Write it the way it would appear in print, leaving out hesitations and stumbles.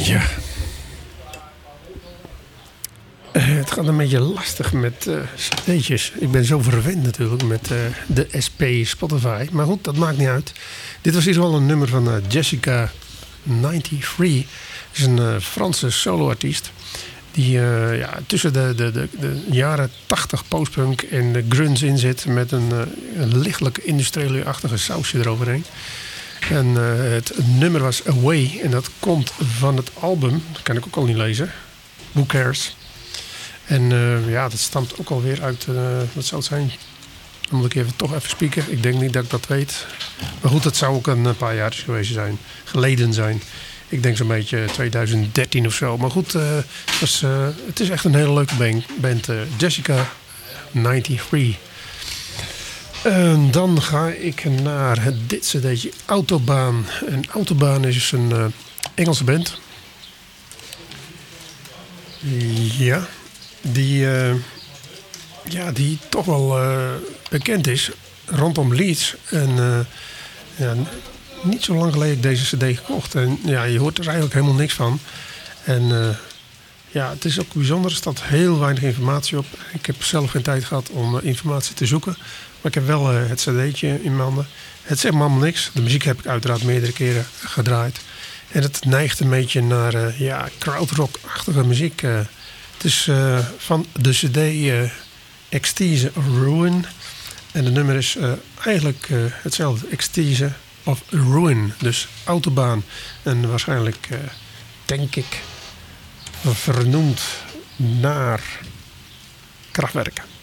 Ja. Het gaat een beetje lastig met cd'tjes. Ik ben zo verwend natuurlijk met de SP Spotify. Maar goed, dat maakt niet uit. Dit was hier wel een nummer van Jessica 93. Dat is een Franse soloartiest. Die tussen de jaren 80 postpunk en de grunge in zit. Met een lichtelijk industriële-achtige sausje eroverheen. En het nummer was Away. En dat komt van het album. Dat kan ik ook al niet lezen. Who Cares? En dat stamt ook alweer uit, wat zou het zijn? Dan moet ik toch even spieken. Ik denk niet dat ik dat weet. Maar goed, dat zou ook een paar jaar geleden zijn. Ik denk zo'n beetje 2013 of zo. Maar goed, het is echt een hele leuke band. Jessica 93. En dan ga ik naar dit cd'tje Autobahn. En Autobahn is een Engelse band. Ja. Die toch wel bekend is rondom Leeds. En niet zo lang geleden heb ik deze cd gekocht. En ja, je hoort er eigenlijk helemaal niks van. En het is ook bijzonder. Er staat heel weinig informatie op. Ik heb zelf geen tijd gehad om informatie te zoeken. Maar ik heb wel het cd'tje in mijn handen. Het zegt me allemaal niks. De muziek heb ik uiteraard meerdere keren gedraaid. En het neigt een beetje naar krautrock-achtige muziek. Het is van de cd Ecstasy of Ruin. En de nummer is eigenlijk hetzelfde. Ecstasy of Ruin. Dus Autobahn. En waarschijnlijk, denk ik, vernoemd naar Kraftwerk.